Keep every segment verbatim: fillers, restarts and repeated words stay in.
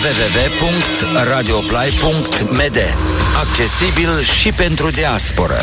w w w punct radioplay punct m d. Accesibil și pentru diasporă.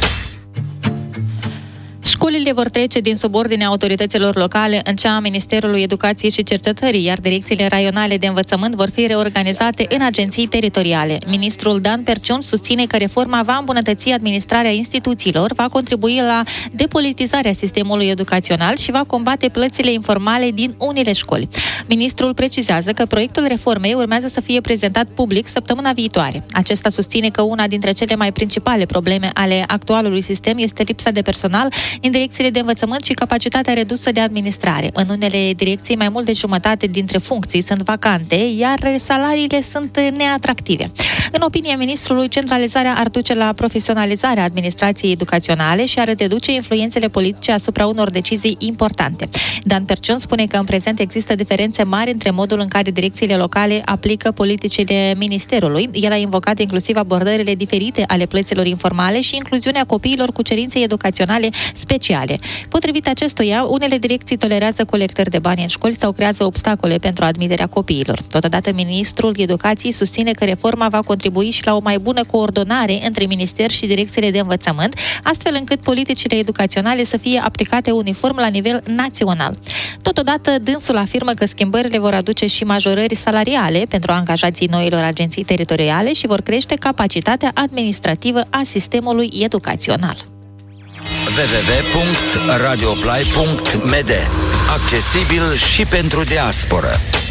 Școlile vor trece din subordinea autorităților locale în cea a Ministerului Educației și Cercetării, iar direcțiile raionale de învățământ vor fi reorganizate în agenții teritoriale. Ministrul Dan Perciun susține că reforma va îmbunătăți administrarea instituțiilor, va contribui la depolitizarea sistemului educațional și va combate plățile informale din unele școli. Ministrul precizează că proiectul reformei urmează să fie prezentat public săptămâna viitoare. Acesta susține că una dintre cele mai principale probleme ale actualului sistem este lipsa de personal în direcțiile de învățământ și capacitatea redusă de administrare. În unele direcții, mai mult de jumătate dintre funcții sunt vacante, iar salariile sunt neatractive. În opinia ministrului, centralizarea ar duce la profesionalizarea administrației educaționale și ar reduce influențele politice asupra unor decizii importante. Dan Perciun spune că în prezent există diferențe mari între modul în care direcțiile locale aplică politicile ministerului. El a invocat inclusiv abordările diferite ale plăților informale și incluziunea copiilor cu cerințe educaționale speciale. Potrivit acestuia, unele direcții tolerează colectări de bani în școli sau creează obstacole pentru admiterea copiilor. Totodată, ministrul Educației susține că reforma va contribui și la o mai bună coordonare între minister și direcțiile de învățământ, astfel încât politicile educaționale să fie aplicate uniform la nivel național. Totodată, dânsul afirmă că schimbările vor aduce și majorări salariale pentru angajații noilor agenții teritoriale și vor crește capacitatea administrativă a sistemului educațional. w w w punct radioplay punct m d. Accesibil și pentru diasporă.